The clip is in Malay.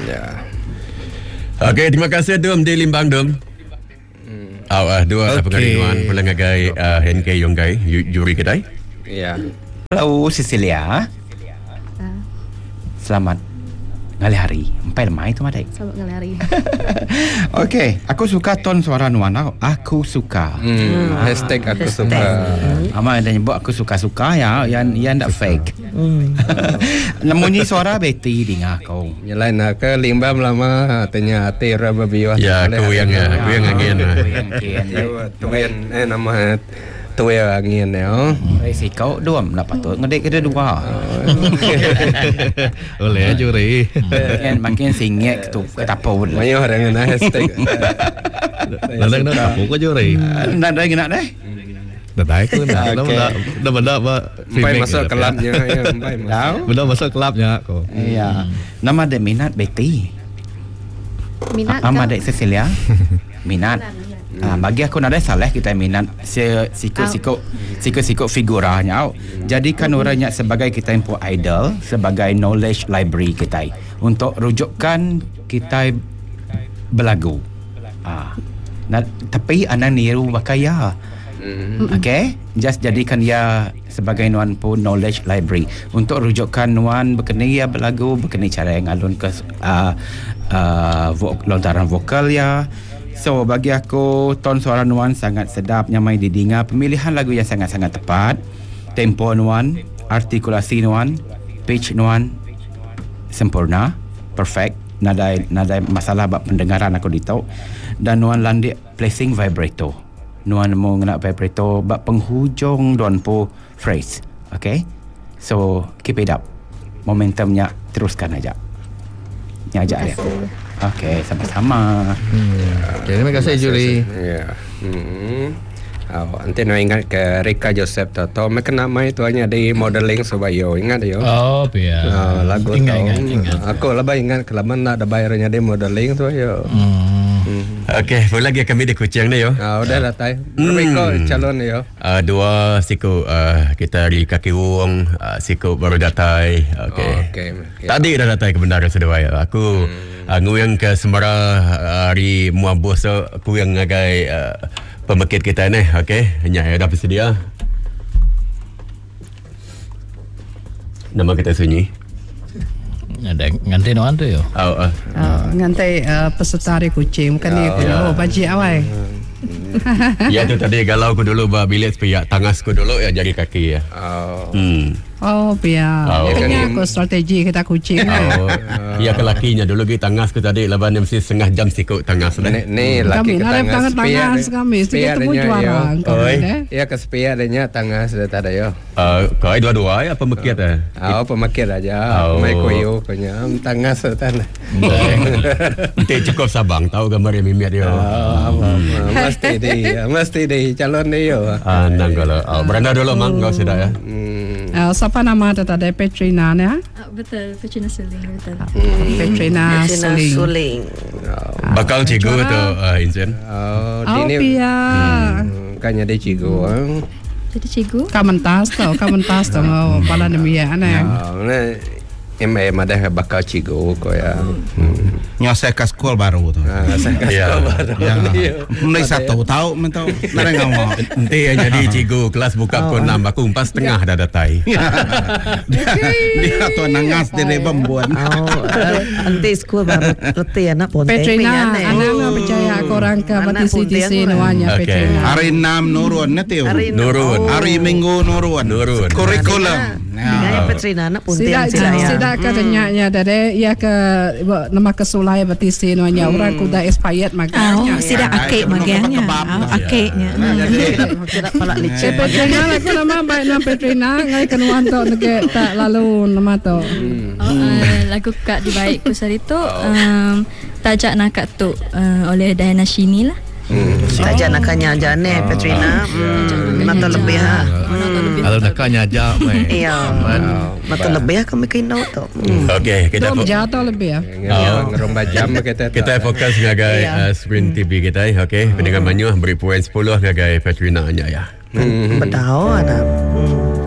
Ya. Okey, terima kasih Dum di Limbang Dum. Dua pengarinuan pulang ngagai HNK Yonggai juri kedai. Ya. Hello Cecilia. Selamat ngali hari. Empai lemai tu madai. Selamat ngali hari. Okey, aku suka ton suara Nuan. Aku suka. Hashtag aku suka. Ama ada nyebut aku suka-suka ya, yang tak fake. Namunnya suara Betty dengar kau. Nyalain ke limbam lama tanya tera babiwa. Ya, aku yang angin. Tuan nama tuan angin ya. Si kau dua nak patut ngedek kita dua. Oleh juri. Makin singit tu ketapau. Banyak orang yang hashtag. Lalang nak tapu ko juri. Nak deh. Dah aku dah benda Sampai masuk kelabnya ya, benda masuk kelabnya aku. Iya. Nama dia minat Betty. Minat Ama dek Cecilia. Minat. Bagi aku nada salah kita minat sikut figuranya. Jadikan orangnya sebagai kita yang idol, sebagai knowledge library kita untuk rujukan kita berlagu. Tapi anak niru bakaya. Okay, just jadikan dia sebagai Nuan pun knowledge library untuk rujukan Nuan berkenai ya berlagu, berkenai cara yang alun ke lontaran vokal ya. So bagi aku ton suara Nuan sangat sedap, nyamai didengar, pemilihan lagu yang sangat-sangat tepat, tempo Nuan, artikulasi Nuan, pitch Nuan sempurna, perfect, nada masalah bab pendengaran aku ditau, dan Nuan landik placing vibrato. Nuan mau nak vibrato bab penghujung Nuan po phrase. Okay, so keep it up, momentumnya teruskan aja. Nyajak dia. Okay, sama-sama. Terima kasih juri. Ya. Nanti nak ingat ke Rika Joseph tahu mereka nama itu hanya di modeling Sobayo, ingat yo. Oh, ya. Lagu ingat. Aku lebih ingat kalau nak ada bayarnya di modeling tu yo. Okey, boleh lagi kami di Kuching ni yo. Udah dah tay. Berapa calon ni yo? Dua siku kita di kaki wong, siku baru datai. Okey. Tadi dah datai kebenaran sedawai. Aku nguyang ke Semara hari Muabus aku yang ngagai pemekit kita ni. Okey, hanya dah bersedia. Nama kita sunyi. Ada ngantai Nuan tu yo. Ngantai peserta di Kuching bukan dia baji awal. Ya tu tadi galau aku dulu bilik supaya tangasku dulu ya jari kaki ya. Biar. Makanya aku strategi kita Kuching. Ya ke lakinya dulu kita tangasku tadi laban mesti setengah jam sikut tangas ni laki ke tangas kami sedikit temu juara. Ya ke spare adanya tangas dah tak ada yo. Kau dua-dua ya pemekit pemakir aja. Mai koyo punya tangas tan. Nanti cukup Sabang tahu gambar yang mimiat dia. Mesti deh calon dia yo. Nang kalau beranda dulu mang kau sudah ya. Siapa nama tadi Petrina ni? Betul, Petrina Suling betul. Petrina Suling. Bakal cikgu tu Insen. Pia. Kanya dia cikgu. Jadi cikgu? Kamentas tau pala demikian ada bakal cikgu ko ya. Nyasai ke sekolah baru tu. Saya ke sekolah baru. Mulai satu tahu mentau. Nara ngau. Nanti yang jadi cikgu kelas buka pukul 6 aku 4:30 dah datai. Dia tu nangas dia membuat. Nanti sekolah baru reti anak pun. Petrina, anak percaya korang ke batisi nuanya Petrina. Hari 6 nurun nanti. Nurun. Hari Minggu nurun. Kurikulum. Gaya Petrina anak pun tiang Tidak katanya dari ya ke nama kesulai batisi nuanya orang kuda expired maganya. Tidak akik maganya. Akiknya. Tidak palak licin. Petrina aku nama baik nama Petrina ngai kenuan tu negek tak lalu nama tu. Lagu kak di baik kusari tu tajak nak tu oleh Diana Shini lah. Tajak nakanya jane Petrina. Mata lebih ha. Kalau nakanya aja mai. Iya. Mata lebih kami kena tu. Okey, kita jatuh lebih ya. Ngeromba jam kita fokus ngagai Sprint TV kita. Okey, pendengar Manyuh beri poin 10 ngagai Petrina nya ya. Betul ada.